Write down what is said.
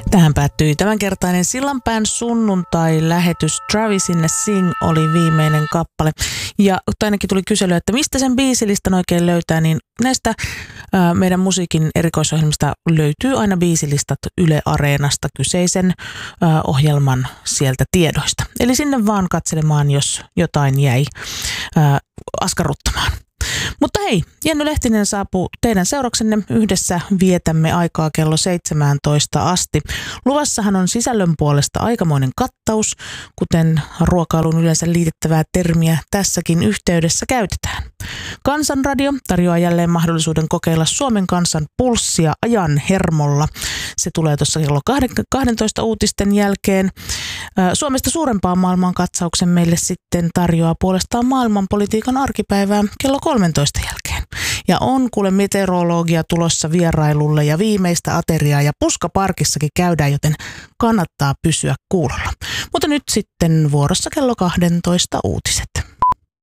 Tähän päättyi tämänkertainen Sillanpään sunnuntai-lähetys. Travisin Sing oli viimeinen kappale. Ja ainakin tuli kysely, että mistä sen biisilistan oikein löytää, niin näistä meidän musiikin erikoisohjelmista löytyy aina biisilistat Yle Areenasta kyseisen ohjelman sieltä tiedoista. Eli sinne vaan katselemaan, jos jotain jäi askarruttamaan. Mutta hei, Jenny Lehtinen saapuu teidän seuraksenne. Yhdessä vietämme aikaa kello 17 asti. Luvassahan on sisällön puolesta aikamoinen kattaus, kuten ruokailuun yleensä liitettävää termiä tässäkin yhteydessä käytetään. Kansanradio tarjoaa jälleen mahdollisuuden kokeilla Suomen kansan pulssia ajan hermolla. Se tulee tuossa kello 12 uutisten jälkeen. Suomesta suurempaan maailmankatsauksen meille sitten tarjoaa puolestaan maailmanpolitiikan arkipäivää kello 13 jälkeen. Ja on kuule meteorologia tulossa vierailulle ja viimeistä ateriaa ja puskaparkissakin käydään, joten kannattaa pysyä kuulolla. Mutta nyt sitten vuorossa kello 12 uutiset.